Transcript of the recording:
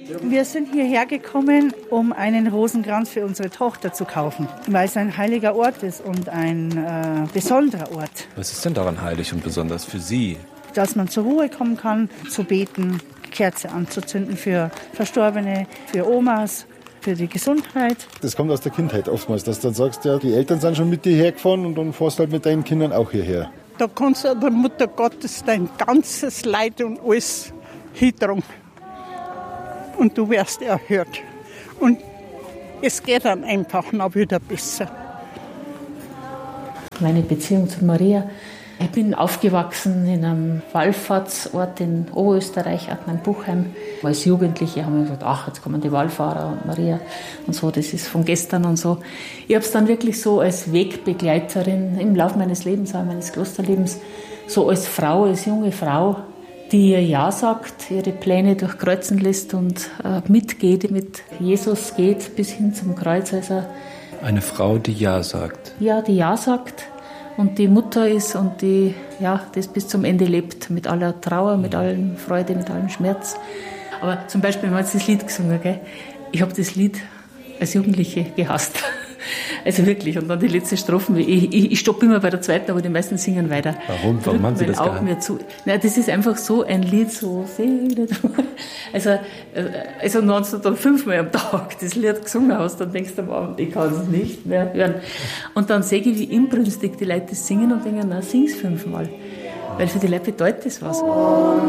Wir sind hierher gekommen, um einen Rosenkranz für unsere Tochter zu kaufen, weil es ein heiliger Ort ist und ein besonderer Ort. Was ist denn daran heilig und besonders für Sie? Dass man zur Ruhe kommen kann, zu beten, Kerze anzuzünden für Verstorbene, für Omas, für die Gesundheit. Das kommt aus der Kindheit oftmals, dass du dann sagst, ja, die Eltern sind schon mit dir hergefahren und dann fährst du halt mit deinen Kindern auch hierher. Da kannst du der Mutter Gottes dein ganzes Leid und alles hintragen. Und du wirst erhört. Und es geht dann einfach noch wieder besser. Meine Beziehung zu Maria. Ich bin aufgewachsen in einem Wallfahrtsort in Oberösterreich, Admannbuchheim. Als Jugendliche haben wir gesagt, ach, jetzt kommen die Wallfahrer und Maria und so, das ist von gestern und so. Ich habe es dann wirklich so als Wegbegleiterin im Laufe meines Lebens, auch meines Klosterlebens, so als Frau, als junge Frau, die ihr Ja sagt, ihre Pläne durchkreuzen lässt und mitgeht, mit Jesus geht bis hin zum Kreuz. Also, Eine Frau, die Ja sagt. Ja, die Ja sagt und die Mutter ist und die das bis zum Ende lebt, mit aller Trauer, mit allem Freude, mit allem Schmerz. Aber zum Beispiel, wir haben jetzt das Lied gesungen, gell? Ich habe das Lied als Jugendliche gehasst. Also wirklich. Und dann die letzte Strophe. Ich stoppe immer bei der zweiten, aber die meisten singen weiter. Warum? Warum haben Sie das auch mir zu. Nein, das ist einfach so ein Lied, so Seele. Also wenn du dann 5-mal am Tag das Lied gesungen hast, dann denkst du am Abend, ich kann es nicht mehr hören. Und dann sehe ich, wie inbrünstig die Leute das singen und denken, na, sing's 5-mal. Weil für die Leute bedeutet das was.